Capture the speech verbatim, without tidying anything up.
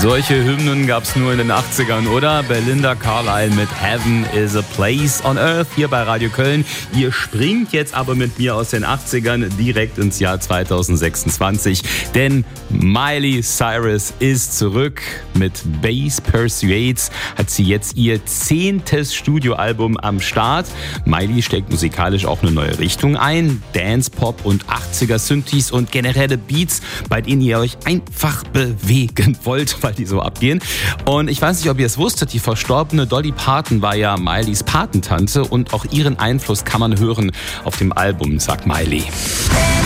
Solche Hymnen gab's nur in den achtzigern, oder? Belinda Carlisle mit Heaven is a Place on Earth hier bei Radio Köln. Ihr springt jetzt aber mit mir aus den achtzigern direkt ins Jahr zweitausendsechsundzwanzig, denn Miley Cyrus ist zurück. Mit Bass Persuades hat sie jetzt ihr zehntes Studioalbum am Start. Miley steckt musikalisch auch eine neue Richtung ein. Dance, Pop und achtziger Synthes und generelle Beats, bei denen ihr euch einfach bewegen wollt, weil die so abgehen. Und ich weiß nicht, ob ihr es wusstet, die verstorbene Dolly Parton war ja Mileys Patentante und auch ihren Einfluss kann man hören auf dem Album, sagt Miley.